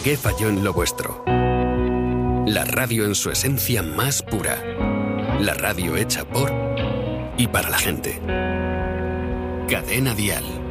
¿Qué falló en lo vuestro? La radio en su esencia más pura. La radio hecha por y para la gente. Cadena Dial.